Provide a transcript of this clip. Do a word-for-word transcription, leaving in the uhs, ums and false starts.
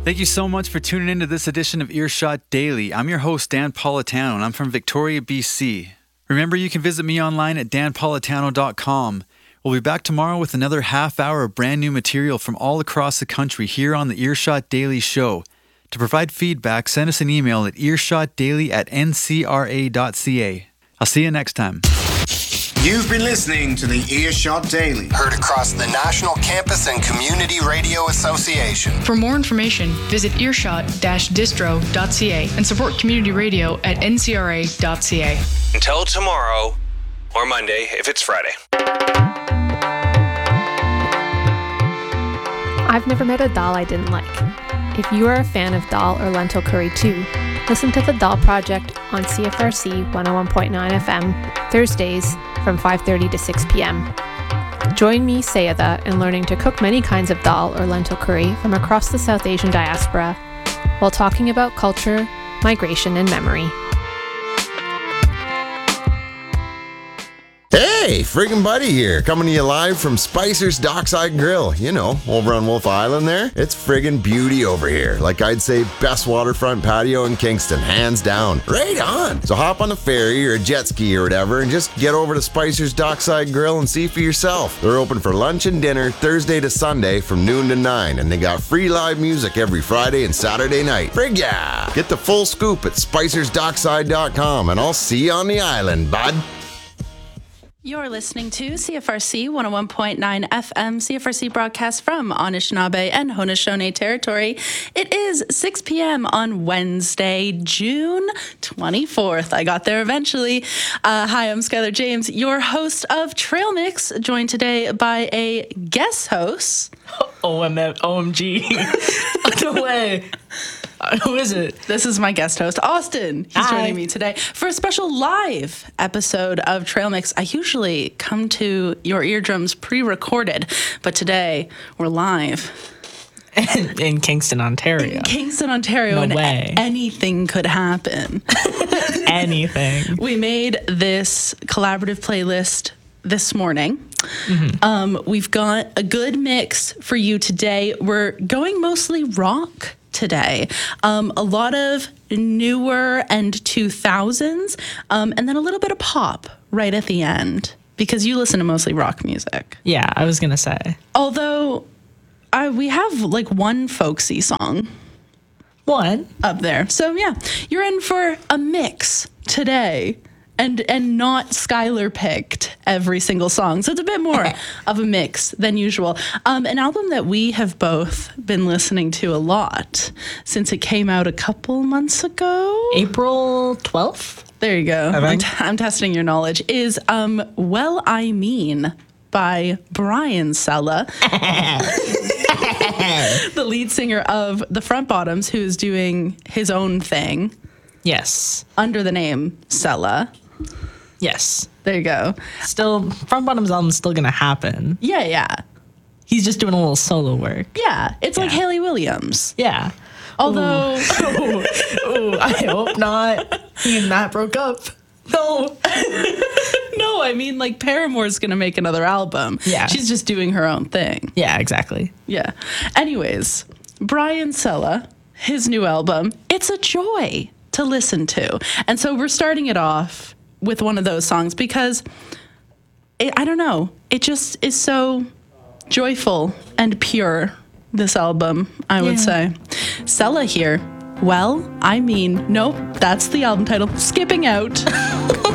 Thank you so much for tuning in to this edition of Earshot Daily. I'm your host, Dan Politano, and I'm from Victoria, B C. Remember, you can visit me online at dan politano dot com. We'll be back tomorrow with another half hour of brand new material from all across the country here on the Earshot Daily Show. To provide feedback, send us an email at earshotdaily at n c r a dot c a. I'll see you next time. You've been listening to the Earshot Daily. Heard across the National Campus and Community Radio Association. For more information, visit earshot dash distro dot c a and support community radio at n c r a dot c a. Until tomorrow, or Monday if it's Friday. I've never met a dal I didn't like. If you are a fan of dal or lentil curry too, listen to The Dal Project on C F R C one oh one point nine F M, Thursdays from five thirty to six p.m. Join me, Sayada, in learning to cook many kinds of dal or lentil curry from across the South Asian diaspora while talking about culture, migration, and memory. Hey, friggin' Buddy here, coming to you live from Spicer's Dockside Grill. You know, over on Wolf Island there. It's friggin' beauty over here. Like I'd say, best waterfront patio in Kingston, hands down. Right on! So hop on a ferry or a jet ski or whatever and just get over to Spicer's Dockside Grill and see for yourself. They're open for lunch and dinner Thursday to Sunday from noon to nine, and they got free live music every Friday and Saturday night. Frig yeah! Get the full scoop at spicers dockside dot com, and I'll see you on the island, bud. You're listening to C F R C one oh one point nine F M, C F R C broadcast from Anishinaabe and Haudenosaunee territory. It is six p.m. on Wednesday, June twenty-fourth. I got there eventually. Uh, hi, I'm Skylar James, your host of Trail Mix, joined today by a guest host. O M F, O M G. No way. Uh, who is it? This is my guest host, Austin. He's Hi. joining me today for a special live episode of Trail Mix. I usually come to your eardrums pre-recorded, but today we're live. In Kingston, Ontario. In Kingston, Ontario. No and way. a- anything could happen. Anything. We made this collaborative playlist this morning. Mm-hmm. Um, we've got a good mix for you today. We're going mostly rock today. Um, a lot of newer and two thousands, um, and then a little bit of pop right at the end, because you listen to mostly rock music. Yeah, I was going to say. Although I, we have like one folksy song. One. Up there. So yeah, you're in for a mix today. And and not Skylar picked every single song. So it's a bit more of a mix than usual. Um, an album that we have both been listening to a lot since it came out a couple months ago. April twelfth? There you go. I I'm, think. t- I'm testing your knowledge. Is um Well I Mean by Brian Sella. The lead singer of The Front Bottoms, who is doing his own thing. Yes. Under the name Sella. Yes. There you go. Still, Front Bottoms album's still going to happen. Yeah, yeah. He's just doing a little solo work. Yeah, it's like Yeah. Haley Williams. Yeah. Although, Ooh, ooh, I hope not. He and Matt broke up. No. no, I mean, like, Paramore's going to make another album. Yeah. She's just doing her own thing. Yeah, exactly. Yeah. Anyways, Brian Sella, his new album, it's a joy to listen to. And so we're starting it off with one of those songs because, it, I don't know, it just is so joyful and pure, this album, I would Yeah. say. Sella here. Well, I mean, nope, that's the album title. Skipping out.